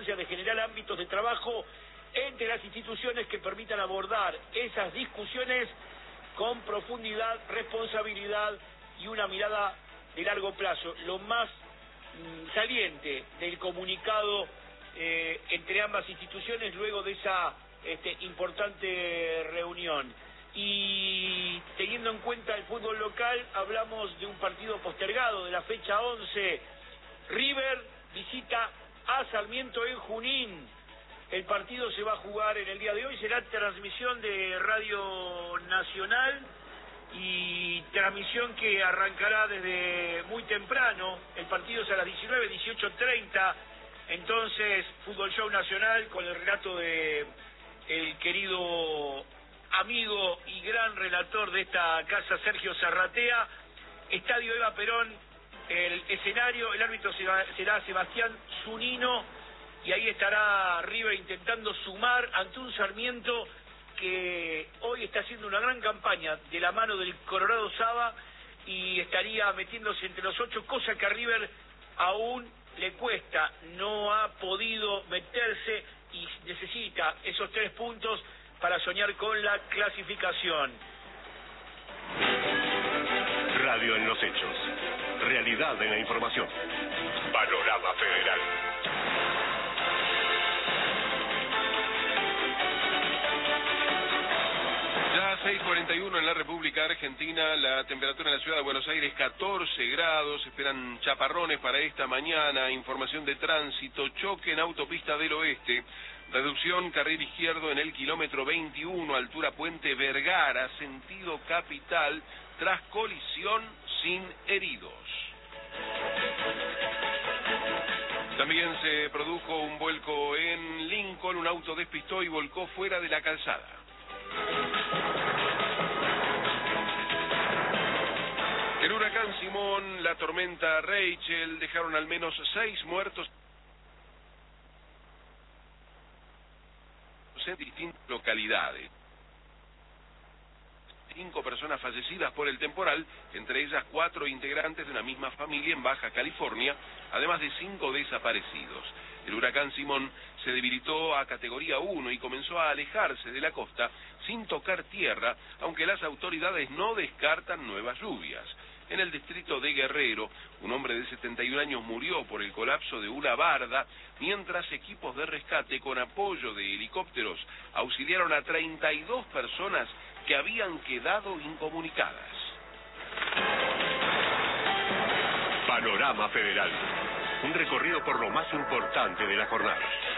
importancia de generar ámbitos de trabajo entre las instituciones que permitan abordar esas discusiones con profundidad, responsabilidad y una mirada de largo plazo. Lo más saliente del comunicado entre ambas instituciones luego de esa importante reunión. Y teniendo en cuenta el fútbol local, hablamos de un partido postergado de la fecha 11. River visita a Sarmiento en Junín. El partido se va a jugar en el día de hoy, será transmisión de Radio Nacional y transmisión que arrancará desde muy temprano. El partido es a las 19, 18:30. Entonces, Fútbol Show Nacional con el relato de el querido amigo y gran relator de esta casa, Sergio Zarratea. Estadio Eva Perón, el escenario, el árbitro será Sebastián Zunino, y ahí estará River intentando sumar ante un Sarmiento que hoy está haciendo una gran campaña de la mano del Colorado Saba y estaría metiéndose entre los 8, cosa que a River aún le cuesta, no ha podido meterse y necesita esos 3 puntos para soñar con la clasificación. Radio en los hechos, realidad en la información. Panorama Federal. Ya 6:41 en la República Argentina, la temperatura en la ciudad de Buenos Aires 14 grados, esperan chaparrones para esta mañana, información de tránsito, choque en autopista del oeste, reducción carril izquierdo en el kilómetro 21, altura Puente Vergara, sentido capital, tras colisión sin heridos. También se produjo un vuelco en Lincoln, un auto despistó y volcó fuera de la calzada. El huracán Simón, la tormenta Rachel dejaron al menos 6 muertos en distintas localidades. 5 personas fallecidas por el temporal, entre ellas 4 integrantes de una misma familia en Baja California, además de 5 desaparecidos. El huracán Simón se debilitó a categoría 1 y comenzó a alejarse de la costa sin tocar tierra, aunque las autoridades no descartan nuevas lluvias. En el distrito de Guerrero, un hombre de 71 años murió por el colapso de una barda, mientras equipos de rescate con apoyo de helicópteros auxiliaron a 32 personas que habían quedado incomunicadas. Panorama Federal. Un recorrido por lo más importante de la jornada.